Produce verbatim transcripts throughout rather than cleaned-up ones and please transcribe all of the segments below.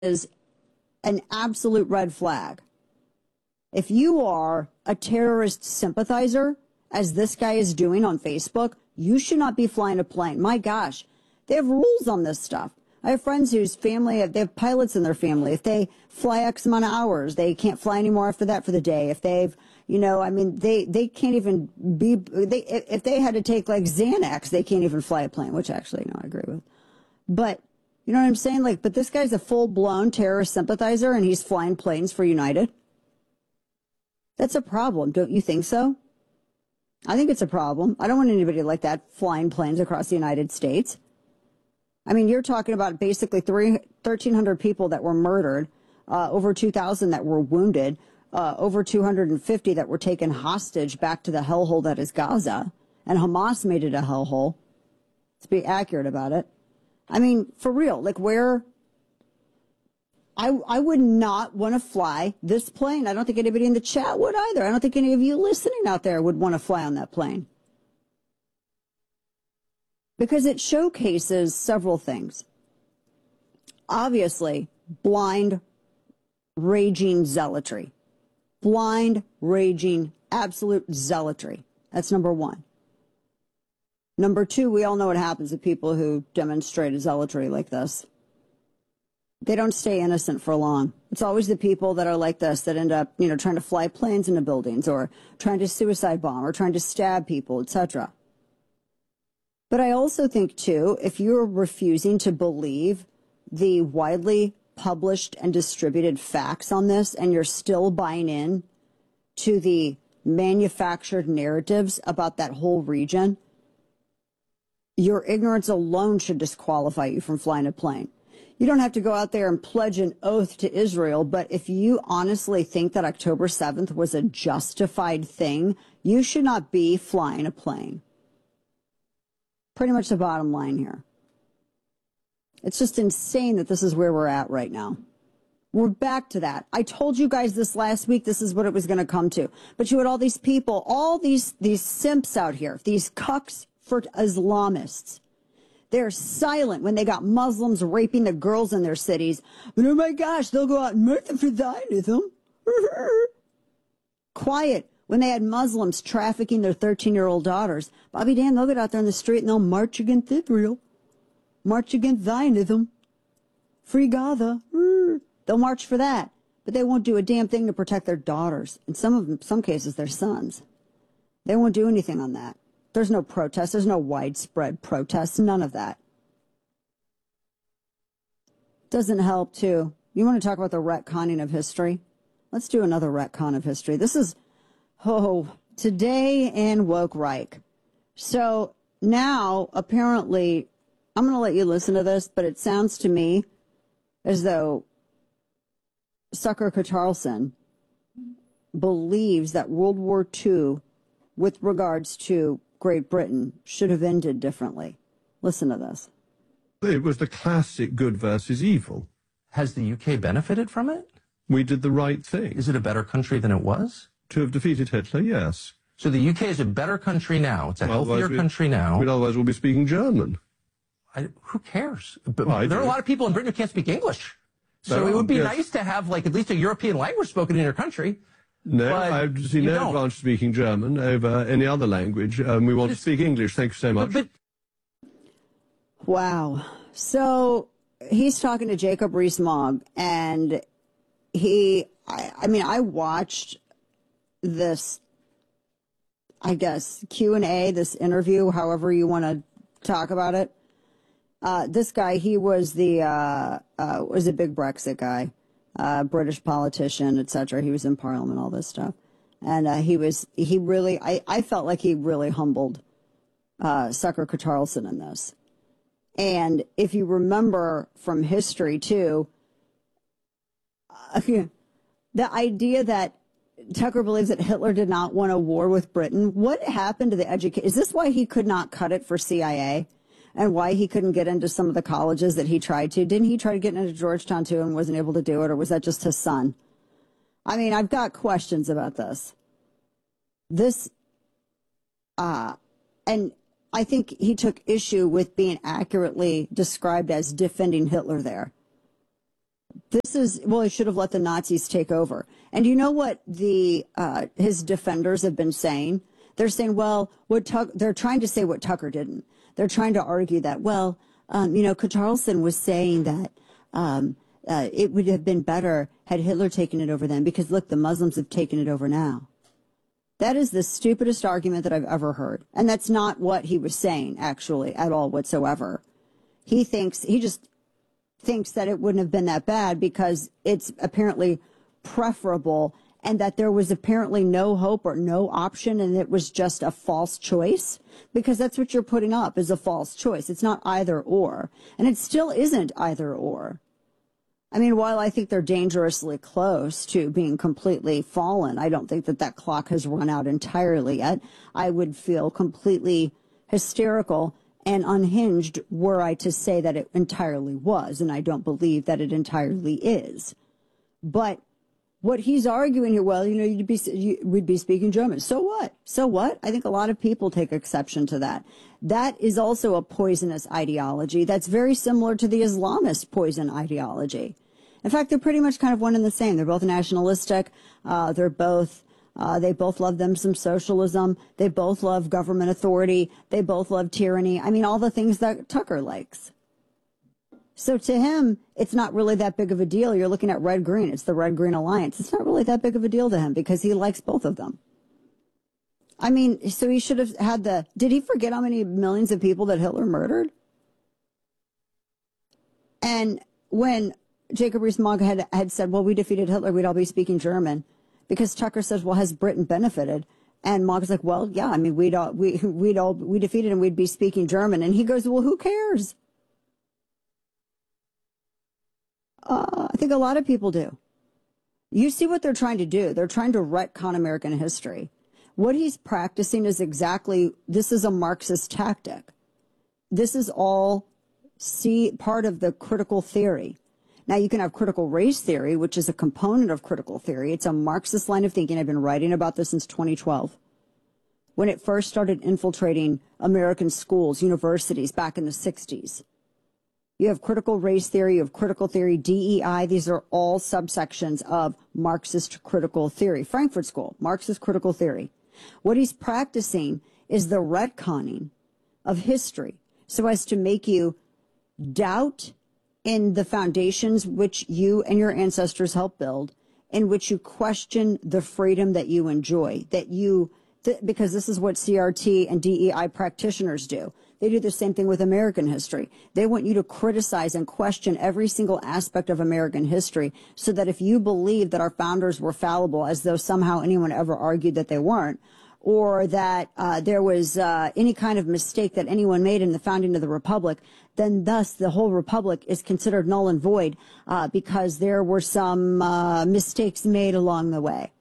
is an absolute red flag. If you are a terrorist sympathizer, as this guy is doing on Facebook, you should not be flying a plane. My gosh, they have rules on this stuff. I have friends whose family, they have pilots in their family. If they fly X amount of hours, they can't fly anymore after that for the day. If they've, you know, I mean, they, they can't even be, they, if they had to take like Xanax, they can't even fly a plane, which actually, no, I agree with. But, you know what I'm saying? Like, but this guy's a full-blown terrorist sympathizer and he's flying planes for United. That's a problem, don't you think so? I think it's a problem. I don't want anybody like that flying planes across the United States. I mean, you're talking about basically thirteen hundred people that were murdered, uh, over two thousand that were wounded, uh, over two hundred fifty that were taken hostage back to the hellhole that is Gaza, and Hamas made it a hellhole. Let's be accurate about it. I mean, for real, like where I, I would not want to fly this plane. I don't think anybody in the chat would either. I don't think any of you listening out there would want to fly on that plane. Because it showcases several things. Obviously, blind, raging zealotry. Blind, raging, absolute zealotry. That's number one. Number two, we all know what happens to people who demonstrate zealotry like this. They don't stay innocent for long. It's always the people that are like this that end up, you know, trying to fly planes into buildings or trying to suicide bomb or trying to stab people, et cetera. But I also think, too, if you're refusing to believe the widely published and distributed facts on this and you're still buying in to the manufactured narratives about that whole region, your ignorance alone should disqualify you from flying a plane. You don't have to go out there and pledge an oath to Israel, but if you honestly think that October seventh was a justified thing, you should not be flying a plane. Pretty much the bottom line here. It's just insane that this is where we're at right now. We're back to that. I told you guys this last week, this is what it was going to come to. But you had all these people, all these, these simps out here, these cucks for Islamists. They're silent when they got Muslims raping the girls in their cities. But oh my gosh, they'll go out and murder for Zionism. Quiet when they had Muslims trafficking their thirteen-year-old daughters. Bobby Dan, they'll get out there in the street and they'll march against Israel. March against Zionism. Free Gaza. They'll march for that. But they won't do a damn thing to protect their daughters. In some of them, some cases, their sons. They won't do anything on that. There's no protest. There's no widespread protests. None of that. Doesn't help, too. You want to talk about the retconning of history? Let's do another retcon of history. This is, oh, today in Woke Reich. So now, apparently, I'm going to let you listen to this, but it sounds to me as though Tucker Carlson believes that World War Two, with regards to Great Britain, should have ended differently. Listen to this. It was the classic good versus evil. Has the U K benefited from it? We did the right thing. Is it a better country than it was? To have defeated Hitler, yes. So the U K is a better country now. It's a well, healthier we, country now. We'd otherwise we'll be speaking German. I, who cares? But well, there are a lot of people in Britain who can't speak English. So it would be yes. nice to have, like, at least a European language spoken in your country. No, I've seen no advantage speaking German over any other language. Um, we want to speak English. Thank you so much. But, but, wow. So he's talking to Jacob Rees-Mogg, and he, I, I mean, I watched this, I guess, Q and A, this interview, however you want to talk about it. Uh, this guy, he was the, uh, uh, was a big Brexit guy. Uh, British politician, et cetera. He was in Parliament, all this stuff. And uh, he was, he really, I, I felt like he really humbled uh, Tucker Carlson in this. And if you remember from history, too, uh, the idea that Tucker believes that Hitler did not want a war with Britain, what happened to the education? Is this why he could not cut it for C I A? And why he couldn't get into some of the colleges that he tried to? Didn't he try to get into Georgetown, too, and wasn't able to do it? Or was that just his son? I mean, I've got questions about this. This, uh, and I think he took issue with being accurately described as defending Hitler there. This is, well, he should have let the Nazis take over. And you know what the uh, his defenders have been saying? They're saying, well, what Tuck, they're trying to say what Tucker didn't. They're trying to argue that, well, um, you know, Carlson was saying that um, uh, it would have been better had Hitler taken it over then, because, look, the Muslims have taken it over now. That is the stupidest argument that I've ever heard. And that's not what he was saying, actually, at all whatsoever. He thinks, he just thinks that it wouldn't have been that bad because it's apparently preferable and that there was apparently no hope or no option and it was just a false choice, because that's what you're putting up is a false choice. It's not either or, and it still isn't either or. I mean, while I think they're dangerously close to being completely fallen, I don't think that that clock has run out entirely yet. I would feel completely hysterical and unhinged were I to say that it entirely was, and I don't believe that it entirely is. But what he's arguing here, well, you know, you'd be, you, we'd be speaking German. So what? So what? I think a lot of people take exception to that. That is also a poisonous ideology that's very similar to the Islamist poison ideology. In fact, they're pretty much kind of one and the same. They're both nationalistic. Uh, they're both... Uh, they both love them some socialism. They both love government authority. They both love tyranny. I mean, all the things that Tucker likes. So to him, it's not really that big of a deal. You're looking at red-green. It's the red-green alliance. It's not really that big of a deal to him because he likes both of them. I mean, so he should have had the... Did he forget how many millions of people that Hitler murdered? And when Jacob Rees-Mogg had, had said, well, we defeated Hitler, we'd all be speaking German... Because Tucker says, well, has Britain benefited? And Mogg's like, well, yeah, I mean, we'd all, we, we'd all, we defeated him, we'd be speaking German. And he goes, well, who cares? Uh, I think a lot of people do. You see what they're trying to do. They're trying to retcon American history. What he's practicing is exactly, this is a Marxist tactic. This is all see part of the critical theory. Now, you can have critical race theory, which is a component of critical theory. It's a Marxist line of thinking. I've been writing about this since twenty twelve, when it first started infiltrating American schools, universities back in the sixties. You have critical race theory, you have critical theory, D E I. These are all subsections of Marxist critical theory. Frankfurt School, Marxist critical theory. What he's practicing is the retconning of history so as to make you doubt in the foundations which you and your ancestors helped build, in which you question the freedom that you enjoy, that you, th- because this is what C R T and D E I practitioners do. They do the same thing with American history. They want you to criticize and question every single aspect of American history so that if you believe that our founders were fallible, as though somehow anyone ever argued that they weren't, or that uh, there was uh, any kind of mistake that anyone made in the founding of the Republic, then thus the whole Republic is considered null and void uh, because there were some uh, mistakes made along the way.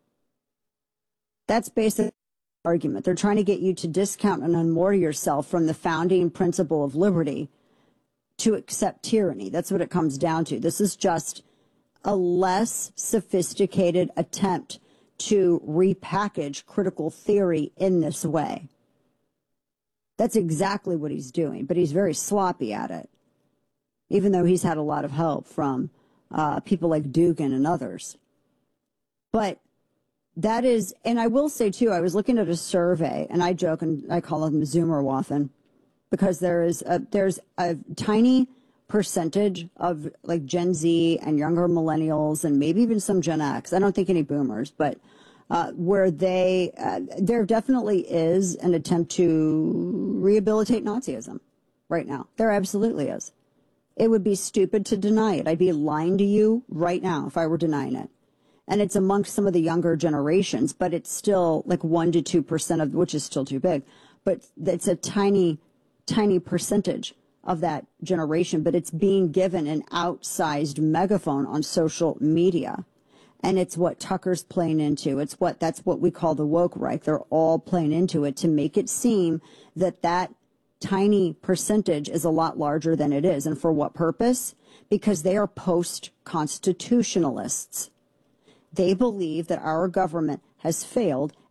That's basically the argument. They're trying to get you to discount and unmoor yourself from the founding principle of liberty to accept tyranny. That's what it comes down to. This is just a less sophisticated attempt to repackage critical theory in this way. That's exactly what he's doing, but he's very sloppy at it, even though he's had a lot of help from uh, people like Dugin and others. But that is, and I will say too, I was looking at a survey, and I joke and I call them Zoomerwaffen, because there is a, there's a tiny percentage of like Gen Z and younger millennials and maybe even some Gen X. I don't think any boomers, but uh, where they, uh, there definitely is an attempt to rehabilitate Nazism right now. There absolutely is. It would be stupid to deny it. I'd be lying to you right now if I were denying it. And it's amongst some of the younger generations, but it's still like one to two percent of, which is still too big, but it's a tiny, tiny percentage of that generation, but it's being given an outsized megaphone on social media. And it's what Tucker's playing into. It's what, that's what we call the woke right. They're all playing into it to make it seem that that tiny percentage is a lot larger than it is. And for what purpose? Because they are post-constitutionalists. They believe that our government has failed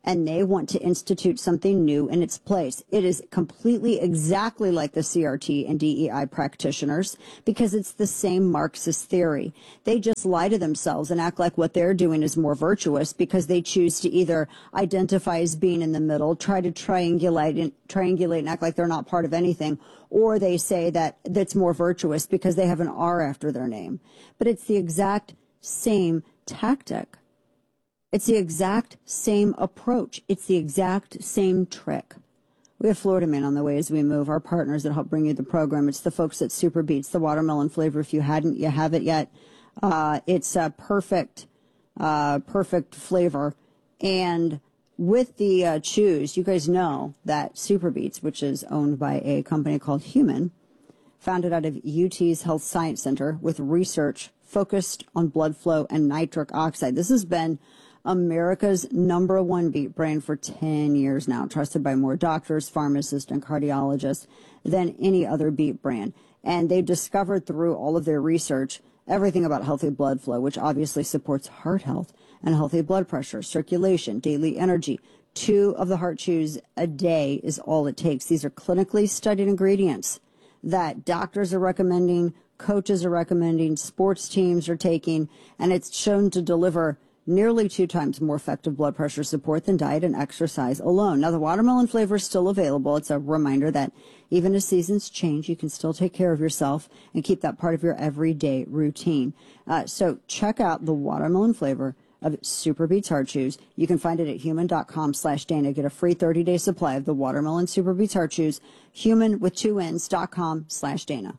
and they want to institute something new in its place. It is completely exactly like the C R T and D E I practitioners because it's the same Marxist theory. They just lie to themselves and act like what they're doing is more virtuous because they choose to either identify as being in the middle, try to triangulate and, triangulate and act like they're not part of anything, or they say that that's more virtuous because they have an R after their name. But it's the exact same tactic. It's the exact same approach. It's the exact same trick. We have Florida Man on the way as we move, our partners that help bring you the program. It's the folks at Super Beets, the watermelon flavor. If you hadn't, you have it yet. Uh, it's a perfect, uh, perfect flavor. And with the uh, chews, you guys know that Super Beets, which is owned by a company called Human, founded out of U T's Health Science Center with research focused on blood flow and nitric oxide. This has been America's number one beet brand for ten years now, trusted by more doctors, pharmacists, and cardiologists than any other beet brand. And they've discovered through all of their research everything about healthy blood flow, which obviously supports heart health and healthy blood pressure, circulation, daily energy. Two of the heart chews a day is all it takes. These are clinically studied ingredients that doctors are recommending, coaches are recommending, sports teams are taking, and it's shown to deliver nearly two times more effective blood pressure support than diet and exercise alone. Now, the watermelon flavor is still available. It's a reminder that even as seasons change, you can still take care of yourself and keep that part of your everyday routine. Uh, so check out the watermelon flavor of Super Beets Heart Chews. You can find it at human.com slash Dana. Get a free thirty-day supply of the watermelon Super Beets Heart Chews. Human with two N's dot com slash Dana.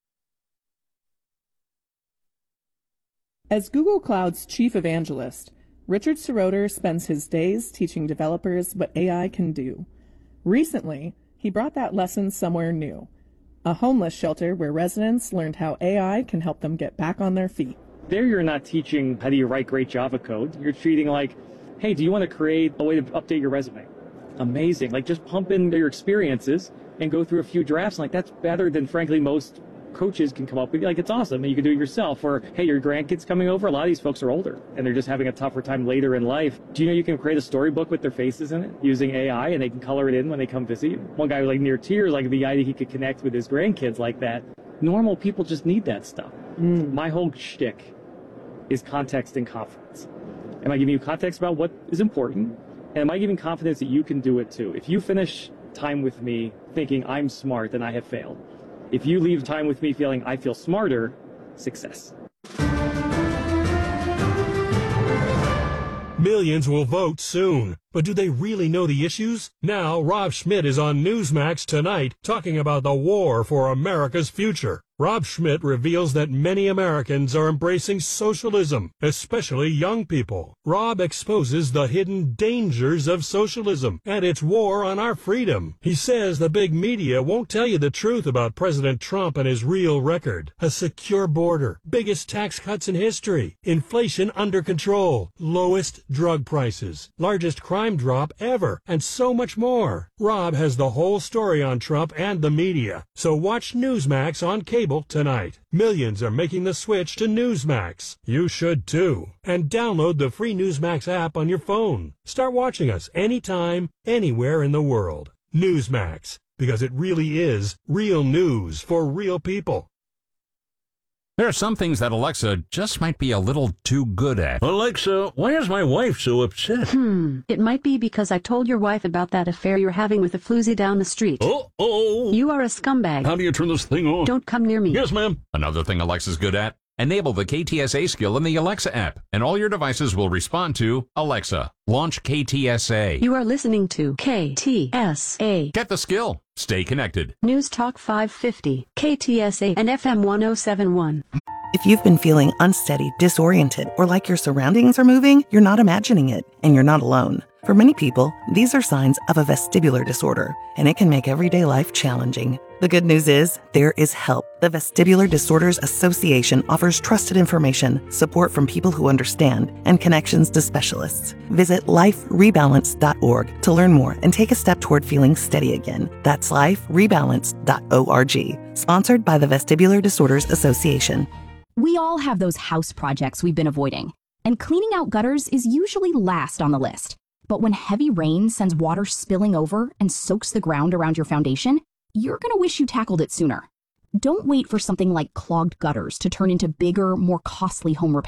As Google Cloud's chief evangelist, Richard Seroter spends his days teaching developers what A I can do. Recently, he brought that lesson somewhere new, a homeless shelter where residents learned how A I can help them get back on their feet. There you're not teaching how do you write great Java code. You're treating like, hey, do you want to create a way to update your resume? Amazing. Like, just pump in your experiences and go through a few drafts. Like, that's better than, frankly, most coaches can come up with. Like, it's awesome, and you can do it yourself. Or, hey, your grandkids coming over. A lot of these folks are older, and they're just having a tougher time later in life. Do you know you can create a storybook with their faces in it using A I, and they can color it in when they come visit you? One guy was like near tears, like the idea he could connect with his grandkids like that. Normal people just need that stuff. Mm. My whole shtick is context and confidence. Am I giving you context about what is important? And am I giving confidence that you can do it too? If you finish time with me thinking I'm smart, then I have failed. If you leave time with me feeling I feel smarter, success. Millions will vote soon, but do they really know the issues? Now, Rob Schmidt is on Newsmax tonight talking about the war for America's future. Rob Schmidt reveals that many Americans are embracing socialism, especially young people. Rob exposes the hidden dangers of socialism and its war on our freedom. He says the big media won't tell you the truth about President Trump and his real record. A secure border, biggest tax cuts in history, inflation under control, lowest drug prices, largest crime drop ever, and so much more. Rob has the whole story on Trump and the media, so watch Newsmax on cable tonight. Millions are making the switch to Newsmax. You should too. And download the free Newsmax app on your phone. Start watching us anytime, anywhere in the world. Newsmax, because it really is real news for real people. There are some things that Alexa just might be a little too good at. Alexa, why is my wife so upset? Hmm, it might be because I told your wife about that affair you're having with a floozy down the street. Uh-oh. You are a scumbag. How do you turn this thing on? Don't come near me. Yes, ma'am. Another thing Alexa's good at? Enable the K T S A skill in the Alexa app, and all your devices will respond to Alexa. Launch K T S A. You are listening to K T S A. Get the skill. Stay connected. News Talk five fifty, K T S A, and F M one oh seven point one. If you've been feeling unsteady, disoriented, or like your surroundings are moving, you're not imagining it, and you're not alone. For many people, these are signs of a vestibular disorder, and it can make everyday life challenging. The good news is, there is help. The Vestibular Disorders Association offers trusted information, support from people who understand, and connections to specialists. Visit life rebalance dot org to learn more and take a step toward feeling steady again. That's life rebalance dot org. Sponsored by the Vestibular Disorders Association. We all have those house projects we've been avoiding, and cleaning out gutters is usually last on the list. But when heavy rain sends water spilling over and soaks the ground around your foundation, you're going to wish you tackled it sooner. Don't wait for something like clogged gutters to turn into bigger, more costly home repairs.